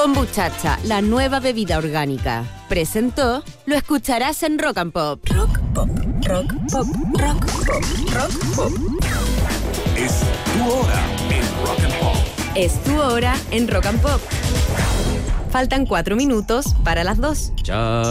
Kombuchacha, la nueva bebida orgánica. Presentó, lo escucharás en Rock and Pop. Rock, pop, rock, pop, rock, pop, rock, pop. Es tu hora en Rock and Pop. Es tu hora en Rock and Pop. Faltan 4 minutos para las 2. Chao.